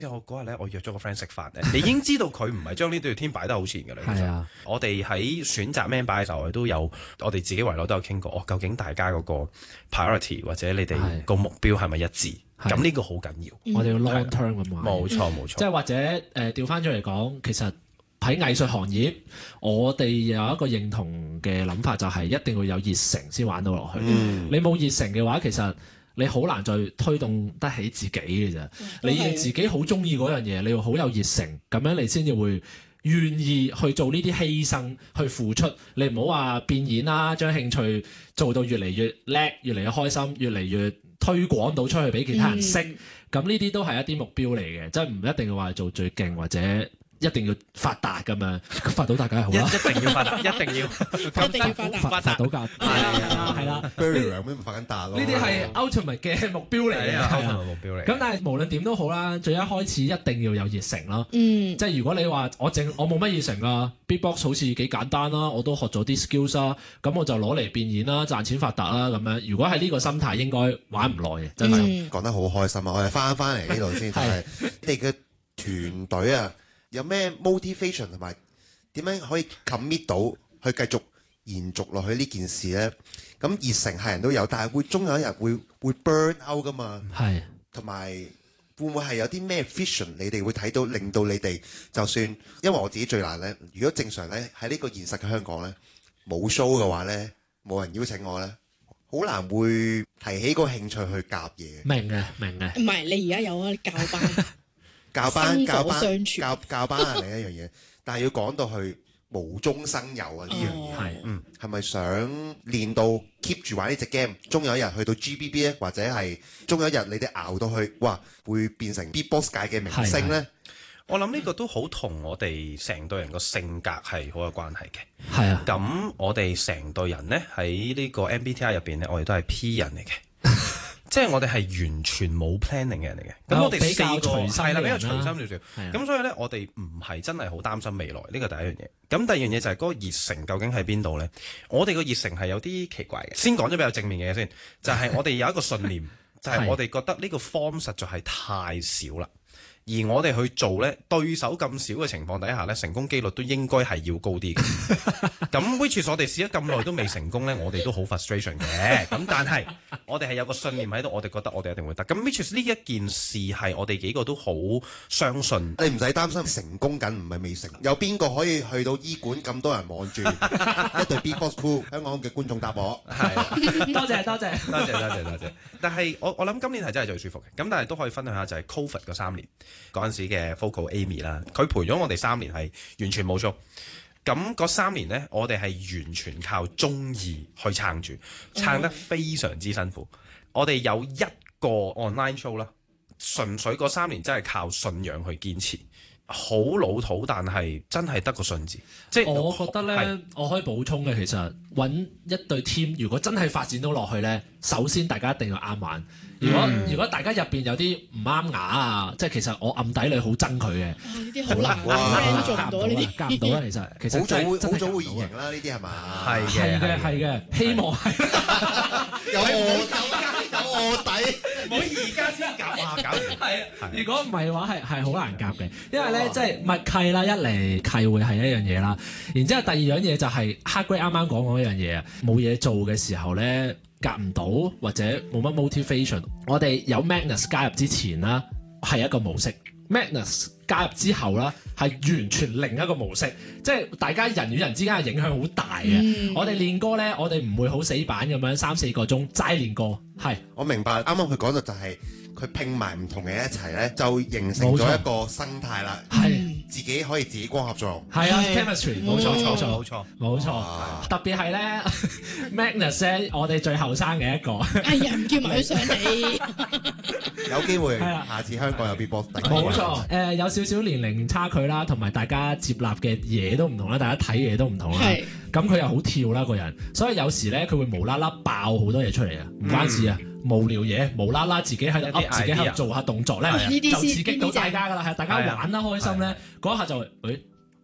我嗰日咧，我約咗個 friend 食飯咧，你已經知道佢唔係將呢對天擺得好前嘅啦。 係啊， 我哋喺選擇 member 嘅時候，我哋都有我哋自己圍內都有傾過，究竟大家嗰個 priority 或者你哋個目標係咪一致？咁呢個好緊要。 我哋要 long term 咁話。 冇錯冇錯。 即係或者調翻轉嚟講，其實喺藝術行業，我哋有一個認同嘅諗法，就係一定要有熱誠先玩到落去。你冇熱誠嘅話，其實你好難再推動得起自己嘅啫。你要自己好中意嗰樣嘢，你要好有熱誠，咁樣你先至會願意去做呢啲犧牲，去付出。你唔好話變現啦，將興趣做到越嚟越叻，越嚟越開心，越嚟越推廣到出去俾其他人識。咁呢啲都係一啲目標嚟嘅，即係唔一定要話做最勁或者一定要發達咁樣，發到大家好啦。 一定要發達，一定要發達到㗎，係啦。 Barrier 咩唔發緊達咯？ 呢啲係 ultimate 嘅目標嚟嘅，係啊， 目標嚟。 咁但係無論點都好啦，最一開始一定要有熱誠咯。即係如果你話我冇乜熱誠啊 ，beatbox 好似幾簡單啦，我都學咗啲 skills 啦，咁我就攞嚟變現啦，賺錢發達啦咁樣。如果係呢個心態，應該玩唔耐嘅，真係。 講得好開心啊！我哋翻嚟呢度先，就係你哋嘅團隊啊。有咩 motivation 同埋點樣可以 commit 到去繼續延續落去呢件事咧？咁熱誠係人都有，但係終有一日會 burn out 噶嘛。係，同埋會唔會係有啲咩 vision 你哋會睇到，令到你哋就算因為我自己最難咧，如果正常咧喺呢個現實嘅香港咧冇 show 嘅話咧，冇人邀請我咧，好難會提起個興趣去夾嘢。 明嘅。 唔係你而家有啊教班。 教班教班係另一樣嘢，但係要講到去無中生有啊呢樣嘢，係咪想練到 keep 住玩呢隻 game， 終有一日去到 GBB 咧，或者係終有一日你哋熬到去，哇，會變成 Beatbox 界嘅明星咧？ 我諗呢個都好同我哋成隊人個性格係好有關係嘅。 係啊， 咁我哋成隊人咧喺呢個 MBTI 入邊咧，我哋都係 P 人嚟嘅。即係我哋係完全冇 planning 嘅人嚟嘅，咁我哋比較隨心係啦，比較隨心少少。咁所以咧，我哋唔係真係好擔心未來，呢個第一樣嘢。咁第二樣嘢就係嗰個熱誠究竟喺邊度咧？我哋個熱誠係有啲奇怪嘅。先講咗比較正面嘅嘢先，就係我哋有一個信念，就係我哋覺得呢個 form 實在係太少啦。而我哋去做咧，對手咁少嘅情況底下咧，成功機率都應該係要高啲嘅。咁 which is 我哋試咗咁耐都未成功咧，我哋都好 frustration 嘅。咁但係我哋係有個信念喺度，我哋覺得我哋一定會得。咁 which is 呢一件事係我哋幾個都好相信。 你唔使擔心成功緊，唔係未成。有邊個可以去到醫館咁多人望住一隊 Beatbox Crew？香港嘅觀眾答我係多謝。 但係我諗今年係真係最舒服嘅。咁但係都可以分享下就係 Covid 嗰3年。嗰陣時嘅 Focal Amy 啦，佢陪咗我哋3年係完全冇錯。咁嗰3年呢，我哋係完全靠中意去撐住，撐得非常之辛苦。我哋有一個 online show 啦，純粹嗰3年真係靠信仰去堅持。好老土，但係真係得個信字。即係我覺得咧，我可以補充嘅，其實揾一隊 team，如果真係發展到落去咧，首先大家一定要啱玩。如果大家入邊有啲唔啱牙啊，即係其實我暗底裏好憎佢嘅。 呢啲好難，friend做唔到呢啲， 夾唔到啦。其實好早會現形啦，呢啲係嘛？ 係嘅，希望係。 有臥底， 唔好而家先夾啊！搞唔掂。 係啊，如果唔係嘅話係好難夾嘅，因為咧即係默契啦，一嚟契會係一樣嘢啦，然之後第二樣嘢就係 Hardgrade 啱啱講嗰樣嘢啊，冇嘢做嘅時候咧夾唔到或者冇乜 motivation， 我哋有 Magnus 加入之前啦係一個模式 ，Magnus 加入之後啦係完全另一個模式，即係大家人與人之間嘅影響好大嘅。我哋練歌咧，我哋唔會好死板咁樣3-4個鐘齋練歌。係， 我明白。啱啱佢講到就係佢拼埋唔同嘅一齊咧，就形成咗一個生態啦。係。自己可以自己光合作用， 係啊 chemistry 冇錯，特別係咧 Magnus 咧，我哋最後生嘅一個， 哎呀唔叫埋佢上嚟， 有機會下次香港有 Beatbox， 冇錯，有少少年齡差距啦，同埋大家接納嘅嘢都唔同啦，大家睇嘢都唔同啦，咁佢又好跳啦個人，所以有時咧佢會無啦啦爆好多嘢出嚟啊，唔關事啊。無聊嘢，無啦啦自己喺度噏，自己喺度做下動作咧，就刺激到大家噶啦，係大家玩得開心咧，嗰一下就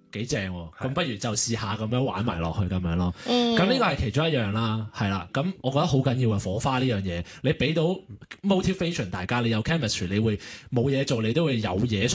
幾正喎，咁不如就試下咁樣玩埋落去咁樣咯。 嗯咁呢個係其中一樣啦，係啦。咁我覺得好緊要嘅火花呢樣嘢，你俾到 motivation 大家，你有 chemistry，你會冇嘢做，你都會有嘢